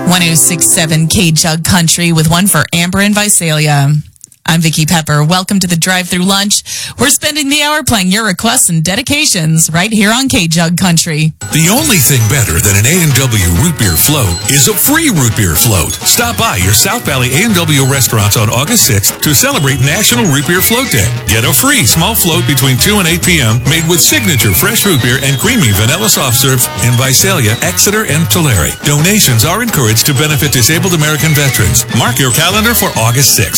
1067 K-Jug Country with one for Amber and Visalia. I'm Vicki Pepper. Welcome to the Drive-Thru Lunch. We're spending the hour playing your requests and dedications right here on K-Jug Country. The only thing better than an A&W root beer float is a free root beer float. Stop by your South Valley A&W restaurants on August 6th to celebrate National Root Beer Float Day. Get a free small float between 2 and 8 p.m. made with signature fresh root beer and creamy vanilla soft serves in Visalia, Exeter, and Tulare. Donations are encouraged to benefit disabled American veterans. Mark your calendar for August 6th.